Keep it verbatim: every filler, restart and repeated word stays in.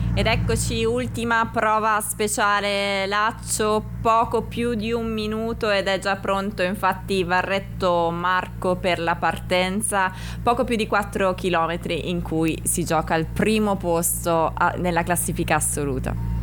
Ed eccoci, ultima prova speciale Laccio, poco più di un minuto ed è già pronto infatti Varretto Marco per la partenza, poco più di quattro chilometri in cui si gioca il primo posto a- nella classifica assoluta.